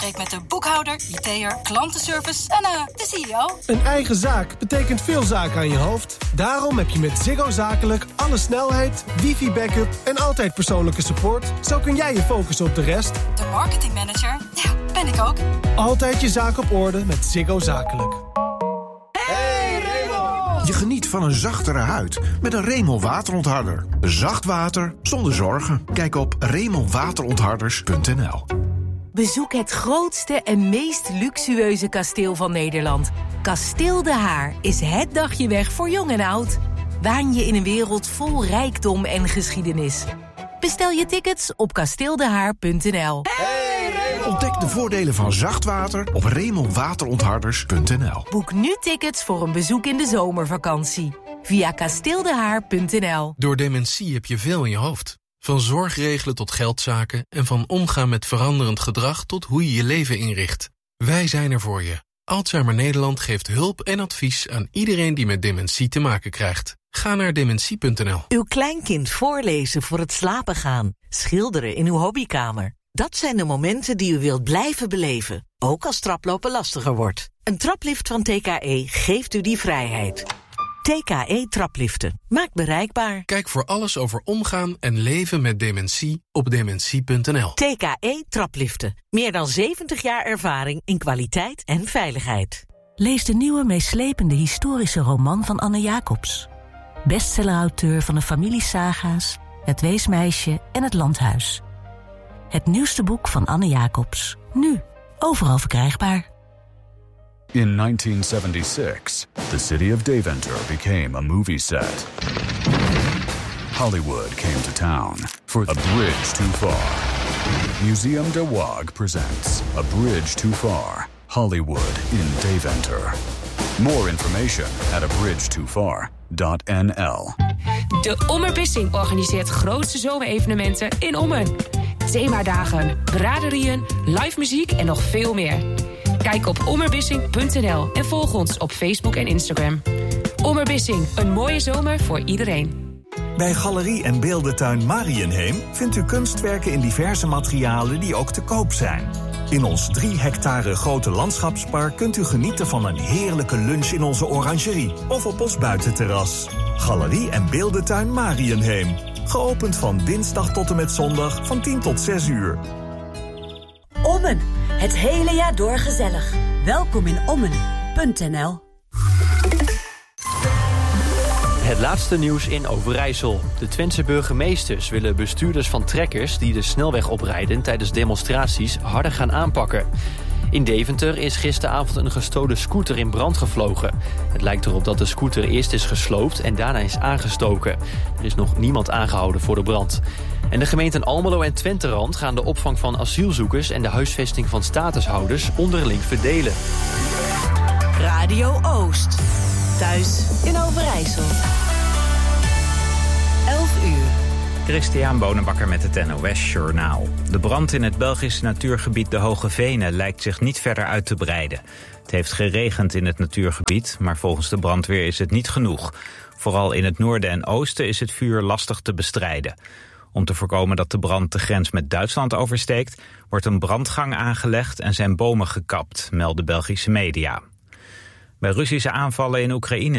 spreek met de boekhouder, IT'er, klantenservice en de CEO. Een eigen zaak betekent veel zaken aan je hoofd. Daarom heb je met Ziggo Zakelijk alle snelheid, wifi-backup en altijd persoonlijke support. Zo kun jij je focussen op de rest. De marketingmanager, ja, ben ik ook. Altijd je zaak op orde met Ziggo Zakelijk. Hey Raymond! Je geniet van een zachtere huid met een Raymond waterontharder. Zacht water zonder zorgen. Kijk op RaymondWaterontharders.nl. Bezoek het grootste en meest luxueuze kasteel van Nederland. Kasteel De Haar is het dagje weg voor jong en oud. Waan je in een wereld vol rijkdom en geschiedenis. Bestel je tickets op kasteeldehaar.nl. Ontdek de voordelen van zacht water op RaymondWaterontharders.nl. Boek nu tickets voor een bezoek in de zomervakantie. Via kasteeldehaar.nl. Door dementie heb je veel in je hoofd. Van zorgregelen tot geldzaken en van omgaan met veranderend gedrag tot hoe je je leven inricht. Wij zijn er voor je. Alzheimer Nederland geeft hulp en advies aan iedereen die met dementie te maken krijgt. Ga naar dementie.nl. Uw kleinkind voorlezen voor het slapen gaan. Schilderen in uw hobbykamer. Dat zijn de momenten die u wilt blijven beleven. Ook als traplopen lastiger wordt. Een traplift van TKE geeft u die vrijheid. TKE Trapliften. Maakt bereikbaar. Kijk voor alles over omgaan en leven met dementie op dementie.nl. TKE Trapliften. Meer dan 70 jaar ervaring in kwaliteit en veiligheid. Lees de nieuwe meeslepende historische roman van Anne Jacobs. Bestsellerauteur van de familiesaga's, Het Weesmeisje en Het Landhuis. Het nieuwste boek van Anne Jacobs. Nu, overal verkrijgbaar. In 1976, the city of Deventer became a movie set. Hollywood came to town for A Bridge Too Far. Museum de Waag presents A Bridge Too Far, Hollywood in Deventer. More information at abridgetofar.nl. De Ommerbissing organiseert grootste zomerevenementen in Ommen. Themadagen, braderieën, live muziek en nog veel meer. Kijk op ommerbissing.nl en volg ons op Facebook en Instagram. Ommerbissing, een mooie zomer voor iedereen. Bij Galerie en Beeldentuin Mariënheem vindt u kunstwerken in diverse materialen die ook te koop zijn. In ons 3 hectare grote landschapspark kunt u genieten van een heerlijke lunch in onze orangerie of op ons buitenterras. Galerie en Beeldentuin Mariënheem. Geopend van dinsdag tot en met zondag van 10 tot 6 uur. Ommen, het hele jaar door gezellig. Welkom in Ommen.nl. Het laatste nieuws in Overijssel. De Twentse burgemeesters willen bestuurders van trekkers die de snelweg oprijden tijdens demonstraties harder gaan aanpakken. In Deventer is gisteravond een gestolen scooter in brand gevlogen. Het lijkt erop dat de scooter eerst is gesloopt en daarna is aangestoken. Er is nog niemand aangehouden voor de brand. En de gemeenten Almelo en Twenterand gaan de opvang van asielzoekers en de huisvesting van statushouders onderling verdelen. Radio Oost. Thuis in Overijssel. 11 uur. Christian Bonenbakker met het NOS Journaal. De brand in het Belgische natuurgebied de Hoge Venen lijkt zich niet verder uit te breiden. Het heeft geregend in het natuurgebied, maar volgens de brandweer is het niet genoeg. Vooral in het noorden en oosten is het vuur lastig te bestrijden. Om te voorkomen dat de brand de grens met Duitsland oversteekt, wordt een brandgang aangelegd en zijn bomen gekapt, melden Belgische media. Bij Russische aanvallen in Oekraïne